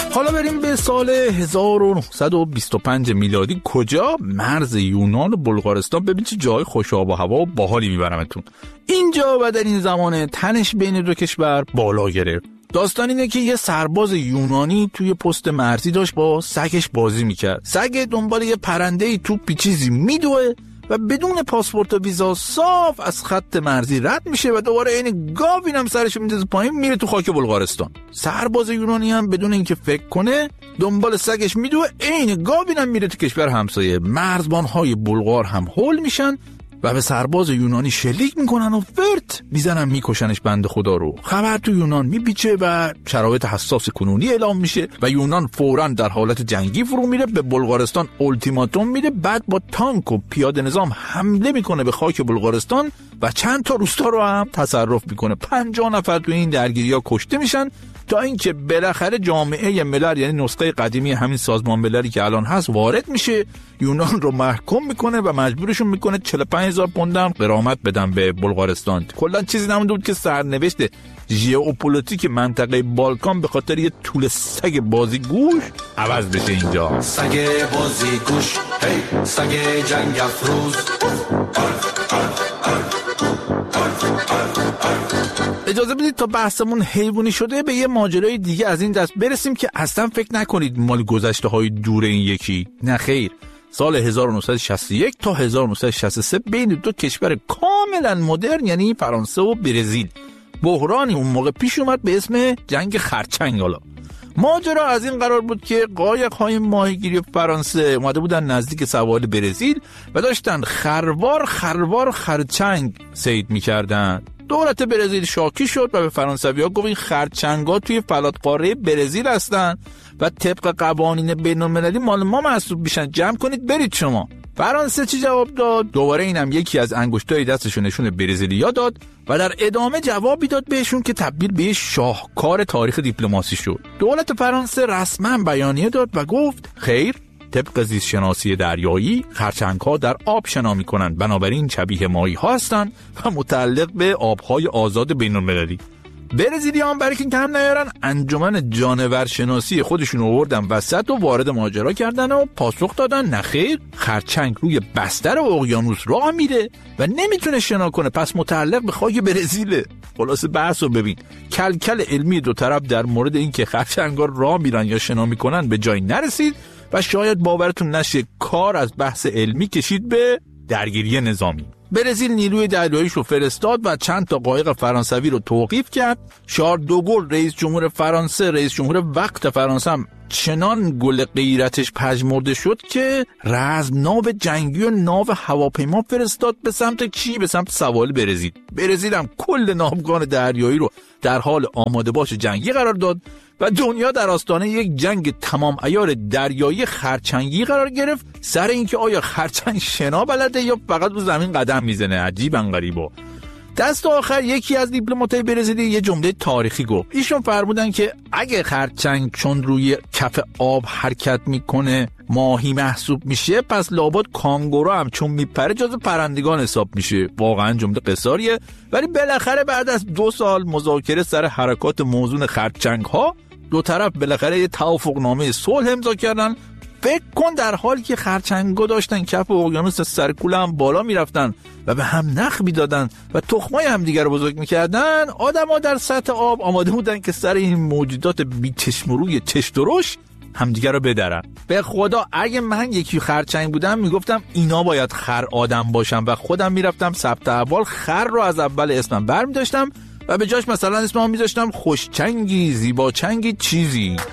حالا بریم به سال 1925 میلادی. کجا؟ مرز یونان و بلغارستان. ببین چه جای خوش آب و هوا و باحالی میبرمتون. اینجا و در این زمان تنش بین دو کشور بالا گرفت. داستان اینه که یه سرباز یونانی توی پست مرزی داشت با سگش بازی میکرد. سگ دنبال یه پرنده‌ای توپی چیزی میدوه و بدون پاسپورت و ویزا صاف از خط مرزی رد میشه و دوباره این گاو اینم سرش میندازه پایین میره تو خاک بلغارستان. سرباز یونانی هم بدون اینکه فکر کنه دنبال سگش میدوه، این گاو اینم میره تو کشور همسایه. مرزبانهای بلغار هم هول میشن و به سرباز یونانی شلیک میکنن و فرت میزنن میکشنش بنده خدا رو. خبر تو یونان میپیچه و شرایط حساس کنونی اعلام میشه و یونان فوراً در حالت جنگی فرو میره، به بلغارستان التیماتوم میده. بعد با تانک و پیاده نظام حمله میکنه به خاک بلغارستان و چند تا روستا رو هم تصرف میکنه. 50 نفر تو این درگیری‌ها کشته میشن تا اینکه بالاخره جامعه ملل، یعنی نسخه قدیمی همین سازمان مللی که الان هست، وارد میشه، یونان رو محکوم میکنه و مجبورشون میکنه 45,000 پوند هم غرامت بدن به بلغارستان. کلا چیزی نمونده بود که سرنوشت ژئوپلیتیک منطقه بالکان به خاطر یه طول سگ بازیگوش عوض بشه. اینجا سگ بازیگوش، هی سگ جنگ افروز. اجازه بدید تا بحثمون حیوانی شده به یه ماجرای دیگه از این دست برسیم که اصلا فکر نکنید مال گذشته های دور این یکی. نه خیر، سال 1961 تا 1963 بین دو کشور کاملا مدرن یعنی فرانسه و برزیل بحرانی اون موقع پیش اومد به اسم جنگ خرچنگ. حالا ماجرا از این قرار بود که قایق‌های ماهیگیری فرانسه اومده بودن نزدیک سواحل برزیل و داشتن خروار خرچنگ صید می‌کردن. دولت برزیل شاکی شد و به فرانسوی‌ها گفت این خرچنگ‌ها توی فلاتقاره برزیل هستن و طبق قوانین بین‌المللی مال ما محسوب میشن، جمع کنید برید شما. فرانسه چی جواب داد؟ دوباره اینم یکی از انگشتای دستشو نشون برزیلیا داد و در ادامه جوابی داد بهشون که تبدیل به شاهکار تاریخ دیپلماسی شد. دولت فرانسه رسما بیانیه داد و گفت خیر، طبق زیست شناسی دریایی خرچنگ‌ها در آب شنا می‌کنند، بنابراین شبیه ماهی‌ها هستند و متعلق به آب‌های آزاد بین‌المللی. برزیلیان برای که کم نیارن انجمن جانورشناسی خودشون آوردن وسط و وارد ماجرا کردن و پاسخ دادن نخیر، خرچنگ روی بستر اقیانوس راه میره و نمیتونه شنا کنه، پس متعلق به خاک برزیله. خلاص بحثو ببین، کلکل علمی دو طرف در مورد اینکه خرچنگ‌ها راه میرن یا شنا میکنن به جای نرسید و شاید باورتون نشه کار از بحث علمی کشید به درگیری نظامی. برزیل نیروی دریاییش رو فرستاد و چند تا قایق فرانسوی رو توقیف کرد. شارل دوگل رئیس جمهور فرانسه، رئیس جمهور وقت فرانسه هم چنان گل غیرتش پژمرده شد که رزمناو جنگی و ناو هواپیما فرستاد به سمت کی؟ به سمت سواحل برزیل. برزیل هم کل ناوگان دریایی رو در حال آماده باش جنگی قرار داد و دنیا در آستانه یک جنگ تمام عیار دریایی خرچنگی قرار گرفت سر اینکه آیا خرچنگ شنا بلده یا فقط رو زمین قدم میزنه. عجیبا غریبا. دست آخر یکی از دیپلمات‌های برزیلی یه جمله تاریخی گفت. ایشون فرمودن که اگه خرچنگ چون روی کف آب حرکت میکنه ماهی محسوب میشه، پس لابد کانگورو هم چون میپره جز پرندگان حساب میشه. واقعا جمله قصاریه، ولی بالاخره بعد از 2 سال مذاکره سر حرکات موزون خرچنگ ها دو طرف بالاخره یه توافقنامه صلح امضا کردن. فکر کن در حالی که خرچنگا داشتن کف اقیانوس سرکوله هم بالا میرفتن و به هم نخ میدادن و تخمای هم دیگر رو بزرگ میکردن، آدم‌ها در سطح آب آماده بودن که سر این موجودات بی چشم و روی چش درشت همدیگر رو بدرن. به خدا اگه من یکی خرچنگ بودم میگفتم اینا باید خر آدم باشن و خودم میرفتم ثبت احوال خر رو از اول اسمم برمی‌داشتم و به جاش مثلا اسمم میذاشتم خوشچنگی، زیباچنگی چیزی.